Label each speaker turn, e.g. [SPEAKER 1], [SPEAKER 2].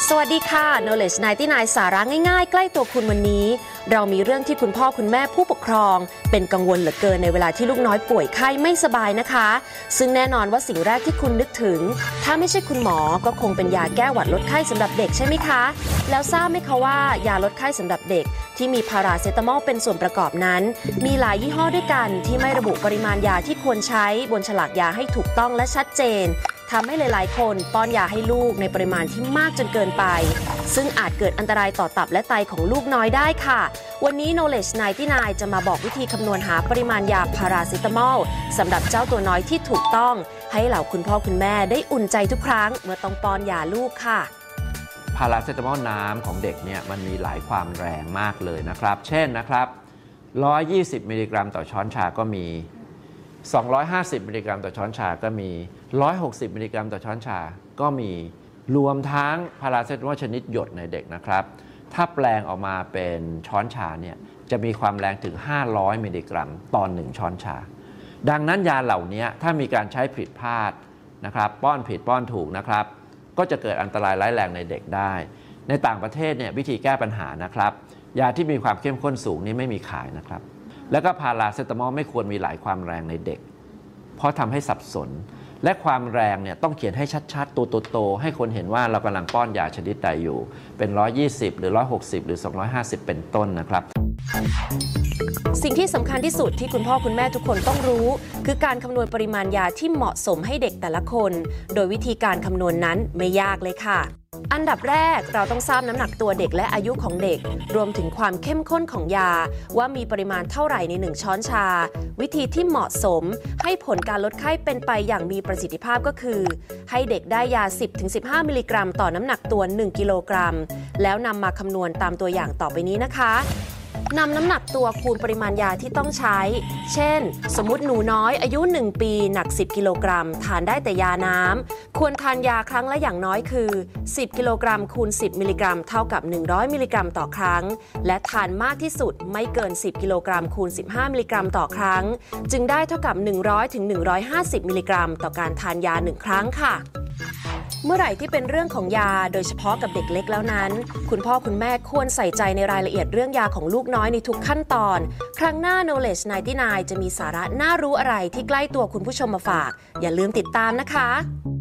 [SPEAKER 1] สวัสดีค่ะ Knowledge 99 สาระง่ายๆใกล้ตัวคุณวันนี้เรามีเรื่องที่คุณพ่อคุณแม่ผู้ปกครองเป็นกังวลเหลือเกินในเวลาที่ลูกน้อยป่วยไข้ไม่สบายนะคะซึ่งแน่นอนว่าสิ่งแรกที่คุณนึกถึงถ้าไม่ใช่คุณหมอก็คงเป็นยาแก้หวัดลดไข้สำหรับเด็กใช่ไหมคะแล้วทราบไหมคะว่ายาลดไข้สำหรับเด็กที่มีพาราเซตามอลเป็นส่วนประกอบนั้นมีหลายยี่ห้อด้วยกันที่ไม่ระบุปริมาณยาที่ควรใช้บนฉลากยาให้ถูกต้องและชัดเจนทำให้หลายๆคนป้อนยาให้ลูกในปริมาณที่มากจนเกินไปซึ่งอาจเกิดอันตรายต่อตับและไตของลูกน้อยได้ค่ะวันนี้ Knowledge 99 จะมาบอกวิธีคำนวณหาปริมาณยาพาราเซตามอลสำหรับเจ้าตัวน้อยที่ถูกต้องให้เหล่าคุณพ่อคุณแม่ได้อุ่นใจทุกครั้งเมื่อต้องป้อนยาลูกค่ะ
[SPEAKER 2] พาราเซตามอลน้ำของเด็กเนี่ยมันมีหลายความแรงมากเลยนะครับเช่นนะครับ120 มิลลิกรัมต่อช้อนชาก็มี250 มิลลิกรัมต่อช้อนชาก็มี160 มิลลิกรัมต่อช้อนชาก็มีรวมทั้งพาราเซตามอลชนิดหยดในเด็กนะครับถ้าแปลงออกมาเป็นช้อนชาเนี่ยจะมีความแรงถึง500 มิลลิกรัมต่อ1ช้อนชาดังนั้นยาเหล่านี้ถ้ามีการใช้ผิดพลาดนะครับป้อนผิดป้อนถูกนะครับก็จะเกิดอันตรายร้ายแรงในเด็กได้ในต่างประเทศเนี่ยวิธีแก้ปัญหานะครับยาที่มีความเข้มข้นสูงนี้ไม่มีขายนะครับแล้วก็พาราเซตามอลไม่ควรมีหลายความแรงในเด็กเพราะทำให้สับสนและความแรงเนี่ยต้องเขียนให้ชัดๆตัวโตๆให้คนเห็นว่าเรากำลังป้อนยาชนิดใดอยู่เป็น120หรือ160หรือ250เป็นต้นนะครับ
[SPEAKER 1] สิ่งที่สำคัญที่สุดที่คุณพ่อคุณแม่ทุกคนต้องรู้คือการคำนวณปริมาณยาที่เหมาะสมให้เด็กแต่ละคนโดยวิธีการคำนวณนั้นไม่ยากเลยค่ะอันดับแรกเราต้องทราบน้ำหนักตัวเด็กและอายุของเด็กรวมถึงความเข้มข้นของยาว่ามีปริมาณเท่าไหร่ใน1ช้อนชาวิธีที่เหมาะสมให้ผลการลดไข้เป็นไปอย่างมีประสิทธิภาพก็คือให้เด็กได้ยา 10-15 มิลลิกรัมต่อน้ำหนักตัว1กิโลกรัมแล้วนำมาคำนวณตามตัวอย่างต่อไปนี้นะคะนำน้ำหนักตัวคูณปริมาณยาที่ต้องใช้เช่นสมมุติหนูน้อยอายุ1ปีหนัก10กิโลกรัมทานได้แต่ยาน้ำควรทานยาครั้งละอย่างน้อยคือ10กิโลกรัมคูณ10มิลลิกรัมเท่ากับ100มิลลิกรัมต่อครั้งและทานมากที่สุดไม่เกิน10กิโลกรัมคูณ15มิลลิกรัมต่อครั้งจึงได้เท่ากับ100ถึง150มิลลิกรัมต่อการทานยา1ครั้งค่ะเมื่อไหร่ที่เป็นเรื่องของยาโดยเฉพาะกับเด็กเล็กแล้วนั้นคุณพ่อคุณแม่ควรใส่ใจในรายละเอียดเรื่องยาของลูกน้อยในทุกขั้นตอนครั้งหน้า Knowledge 99 จะมีสาระน่ารู้อะไรที่ใกล้ตัวคุณผู้ชมมาฝากอย่าลืมติดตามนะคะ